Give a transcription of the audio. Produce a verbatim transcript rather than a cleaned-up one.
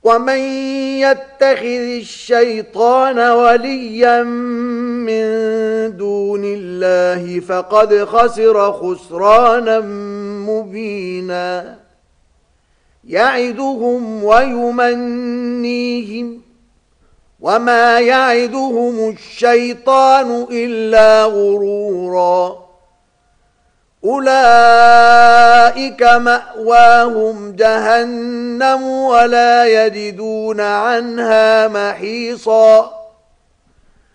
ومن يتخذ الشيطان وليا من دون الله فقد خسر خسرانا مبينا يعدهم ويمنيهم وما يعدهم الشيطان إلا غرورا أولئك مأواهم جهنم ولا يجدون عنها محيصا